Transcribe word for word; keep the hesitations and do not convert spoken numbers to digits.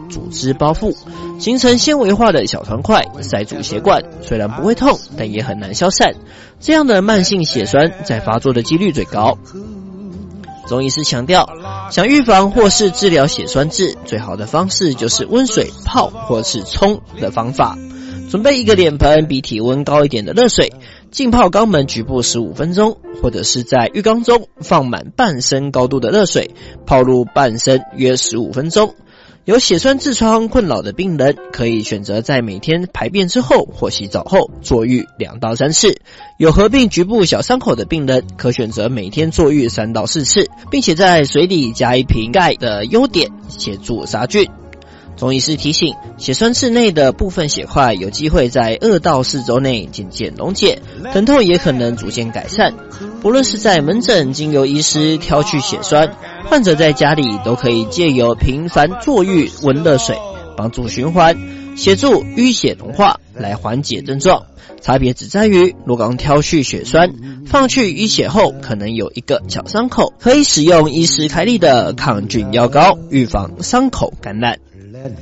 组织包覆，形成纤维化的小团块，塞住血管。虽然不会痛，但也很难消散。这样的慢性血栓在发作的几率最高。中医师强调，想预防或是治疗血栓痣，最好的方式就是温水泡或是冲的方法。准备一个脸盆，比体温高一点的热水，浸泡肛门局部十五分钟，或者是在浴缸中放满半身高度的热水，泡入半身约十五分钟。有血栓痔疮困扰的病人，可以选择在每天排便之后或洗澡后坐浴两到三次。有合并局部小伤口的病人，可选择每天坐浴三到四次，并且在水里加一瓶钙的优碘，协助杀菌。中医师提醒，血栓痣内的部分血块有机会在二到四周内渐渐溶解，疼痛也可能逐渐改善。不论是在门诊经由医师挑去血栓，患者在家里都可以借由频繁坐浴温热水，帮助循环，协助淤血融化，来缓解症状。差别只在于，若刚挑去血栓，放去淤血后可能有一个小伤口，可以使用医师开立的抗菌药膏，预防伤口感染。